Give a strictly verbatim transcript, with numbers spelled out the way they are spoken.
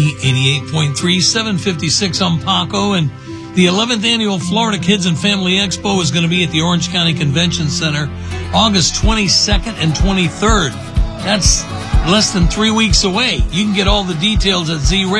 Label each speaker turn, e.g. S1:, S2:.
S1: Z eighty-eight point three, seven fifty-six on Paco. And the eleventh Annual Florida Kids and Family Expo is going to be at the Orange County Convention Center August twenty-second and twenty-third. That's less than three weeks away. You can get all the details at Z Radio.